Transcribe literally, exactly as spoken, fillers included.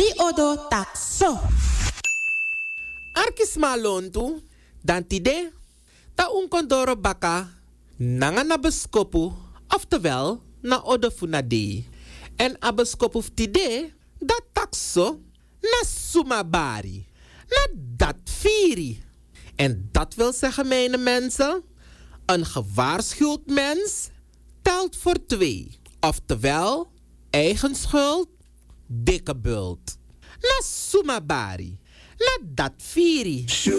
odo takso. Arkis malontu, dan tide, ta un kondoro baka, nanga na beskopu, oftewel na odo funade. En abeskopu tide, dat takso, na sumabari, na dat firi. En dat wil zeggen, mijn mensen, een gewaarschuwd mens telt voor twee. Oftewel, eigen schuld, dikke bult. Na sumabari, na dat firi.